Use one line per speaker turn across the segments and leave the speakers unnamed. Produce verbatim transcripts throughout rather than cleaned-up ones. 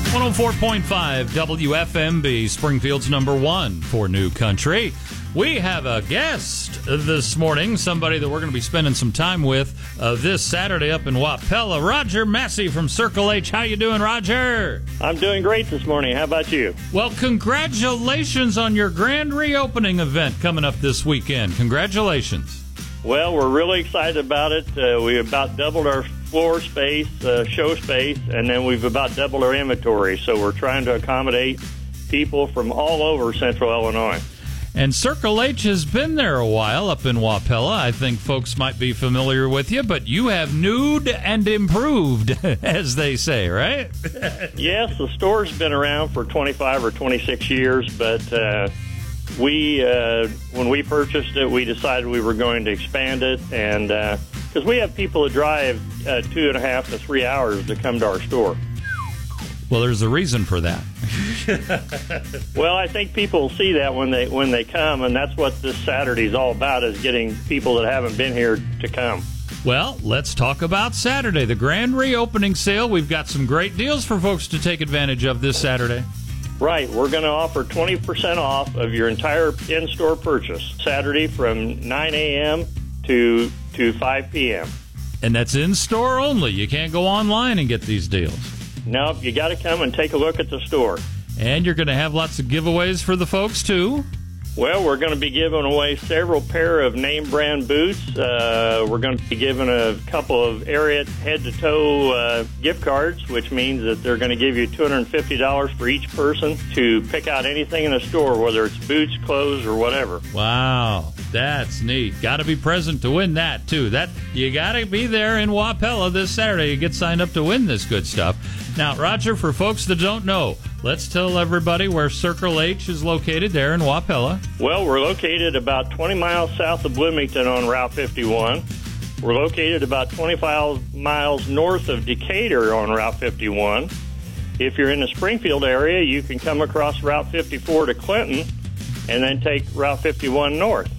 one oh four point five W F M B, Springfield's number one for New Country. We have a guest this morning, somebody that we're going to be spending some time with uh, this Saturday up in Wapella. Roger Massey from Circle H. How you doing, Roger?
I'm doing great this morning. How about you?
Well, congratulations on your grand reopening event coming up this weekend. Congratulations.
Well, we're really excited about it. Uh, we about doubled our floor space, uh, show space, and then we've about doubled our inventory. So we're trying to accommodate people from all over Central Illinois.
And Circle H has been there a while up in Wapella. I think folks might be familiar with you, but you have newed and improved, as they say, right?
Yes, the store's been around for twenty-five or twenty-six years, but uh, we, uh, when we purchased it, we decided we were going to expand it, and because uh, we have people that drive uh, two and a half to three hours to come to our store.
Well, there's a reason for that.
Well, I think people see that when they when they come, and that's what this Saturday is all about, is getting people that haven't been here to come.
Well, let's talk about Saturday, the grand reopening sale. We've got some great deals for folks to take advantage of this Saturday.
Right. We're going to offer twenty percent off of your entire in-store purchase Saturday from nine a.m. to, to five p.m.
And that's in-store only. You can't go online and get these deals.
No, you got to come and take a look at the store.
And you're going to have lots of giveaways for the folks, too.
Well, we're going to be giving away several pair of name brand boots. Uh, we're going to be giving a couple of Ariat head-to-toe uh, gift cards, which means that they're going to give you two hundred fifty dollars for each person to pick out anything in the store, whether it's boots, clothes, or whatever.
Wow, that's neat. Got to be present to win that, too. That you got to be there in Wapella this Saturday. You get signed up to win this good stuff. Now, Roger, for folks that don't know, let's tell everybody where Circle H is located there in Wapella.
Well, we're located about twenty miles south of Bloomington on Route fifty-one. We're located about twenty-five miles north of Decatur on Route fifty-one. If you're in the Springfield area, you can come across Route fifty-four to Clinton and then take Route fifty-one north.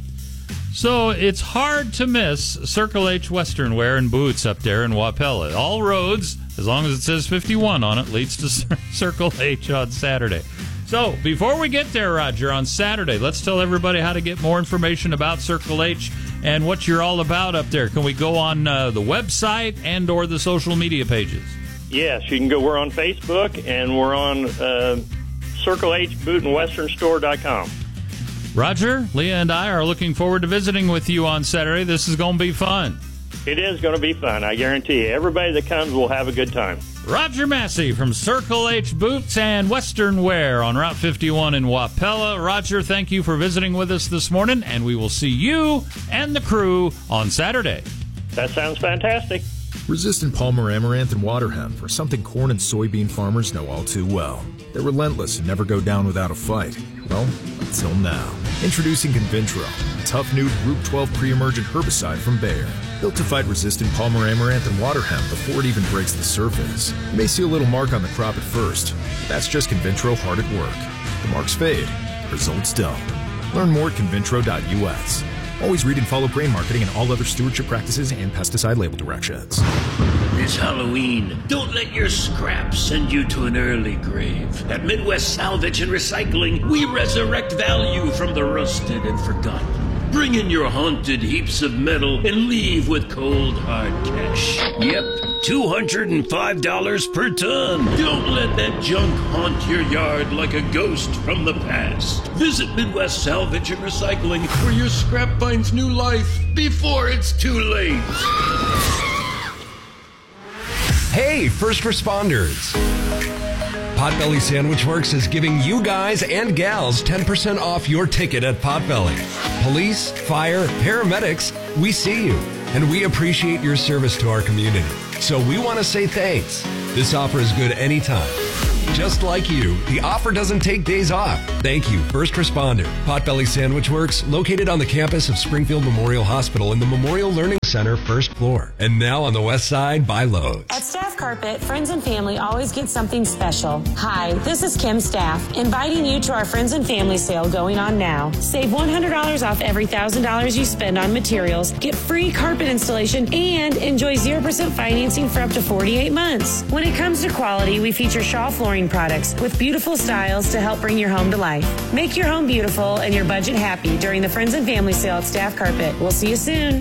So it's hard to miss Circle H Western Wear and Boots up there in Wapella. All roads, as long as it says fifty-one on it, leads to Circle H on Saturday. So before we get there, Roger, on Saturday, let's tell everybody how to get more information about Circle H and what you're all about up there. Can we go on uh, the website and or the social media pages?
Yes, you can go. We're on Facebook, and we're on uh, Circle H Boot and Western Store dot com.
Roger, Leah and I are looking forward to visiting with you on Saturday. This is going to be fun.
It is going to be fun, I guarantee you. Everybody that comes will have a good time.
Roger Massey from Circle H Boots and Western Wear on Route fifty-one in Wapella. Roger, thank you for visiting with us this morning, and we will see you and the crew on Saturday.
That sounds fantastic.
Resistant Palmer Amaranth and water hemp are something corn and soybean farmers know all too well. They're relentless and never go down without a fight. Well, until now. Introducing Convintro, a tough new Group twelve pre-emergent herbicide from Bayer. Built to fight resistant Palmer Amaranth and water hemp before it even breaks the surface. You may see a little mark on the crop at first, but that's just Convintro hard at work. The marks fade, results don't. Learn more at convintro dot U S. Always read and follow grain marketing and all other stewardship practices and pesticide label directions.
It's Halloween. Don't let your scraps send you to an early grave. At Midwest Salvage and Recycling, we resurrect value from the rusted and forgotten. Bring in your haunted heaps of metal and leave with cold, hard cash. Yep, two hundred five dollars per ton. Don't let that junk haunt your yard like a ghost from the past. Visit Midwest Salvage and Recycling, where your scrap finds new life before it's too late.
Hey, first responders. Potbelly Sandwich Works is giving you guys and gals ten percent off your ticket at Potbelly. Police, fire, paramedics, we see you, and we appreciate your service to our community. So we want to say thanks. This offer is good anytime. Just like you, the offer doesn't take days off. Thank you, first responder. Potbelly Sandwich Works, located on the campus of Springfield Memorial Hospital in the Memorial Learning Center, first floor. And now on the west side by Lowe's.
At Staff Carpet, friends and family always get something special. Hi, this is Kim Staff, inviting you to our Friends and Family sale going on now. Save one hundred dollars off every one thousand dollars you spend on materials, get free carpet installation, and enjoy zero percent financing for up to forty-eight months. When it comes to quality, we feature Shaw Flooring flooring products with beautiful styles to help bring your home to life. Make your home beautiful and your budget happy during the Friends and Family Sale at Staff Carpet. We'll see you soon.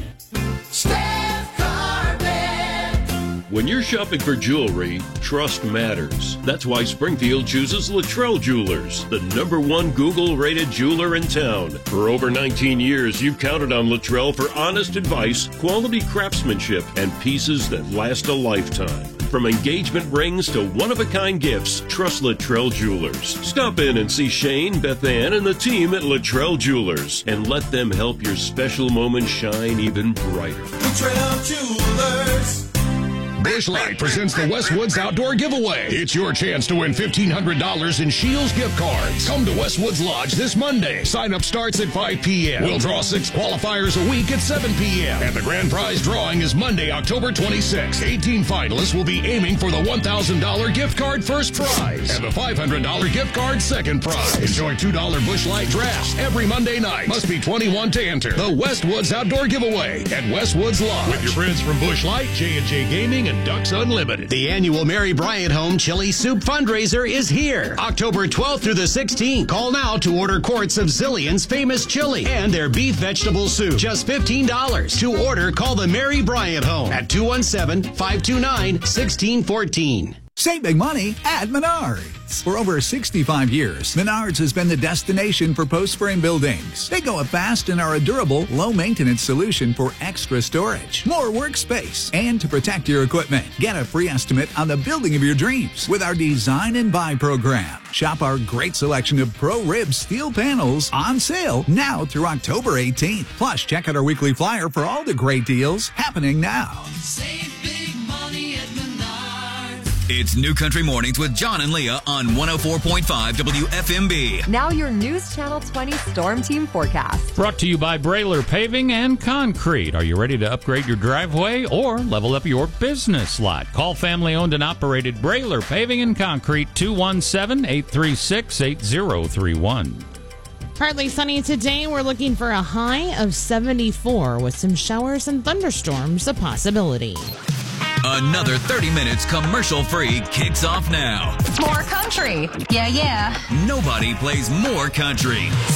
Staff Carpet.
When you're shopping for jewelry, trust matters. That's why Springfield chooses Luttrell Jewelers, the number one Google-rated jeweler in town. For over nineteen years, you've counted on Luttrell for honest advice, quality craftsmanship, and pieces that last a lifetime. From engagement rings to one-of-a-kind gifts, trust Luttrell Jewelers. Stop in and see Shane, Beth Ann, and the team at Luttrell Jewelers, and let them help your special moment shine even brighter.
Luttrell Jewelers.
Busch Light presents the Westwoods Outdoor Giveaway. It's your chance to win fifteen hundred dollars in Shields gift cards. Come to Westwoods Lodge this Monday. Sign-up starts at five p.m. We'll draw six qualifiers a week at seven p.m. And the grand prize drawing is Monday, October twenty-sixth. eighteen finalists will be aiming for the one thousand dollars gift card first prize and the five hundred dollars gift card second prize. Enjoy two dollars Busch Light drafts every Monday night. Must be twenty-one to enter. The Westwoods Outdoor Giveaway at Westwoods Lodge. With your friends from Busch Light, J and J Gaming, and Ducks Unlimited.
The annual Mary Bryant Home Chili Soup fundraiser is here. October twelfth through the sixteenth. Call now to order quarts of Zillion's famous chili and their beef vegetable soup. Just fifteen dollars. To order, call the Mary Bryant Home at two one seven, five two nine, one six one four.
Save big money at Menards. For over sixty-five years, Menards has been the destination for post-frame buildings. They go up fast and are a durable, low-maintenance solution for extra storage, more workspace, and to protect your equipment. Get a free estimate on the building of your dreams with our Design and Buy program. Shop our great selection of Pro-Rib steel panels on sale now through October eighteenth. Plus, check out our weekly flyer for all the great deals happening now.
Save big money at Menards.
It's New Country Mornings with John and Leah on one oh four point five W F M B.
Now your News Channel twenty Storm Team forecast.
Brought to you by Brailer Paving and Concrete. Are you ready to upgrade your driveway or level up your business lot? Call family-owned and operated Brailer Paving and Concrete, two one seven, eight three six, eight zero three one.
Partly sunny today. We're looking for a high of seventy-four with some showers and thunderstorms a possibility.
Another thirty minutes commercial-free kicks off now.
More country. Yeah, yeah.
Nobody plays more country.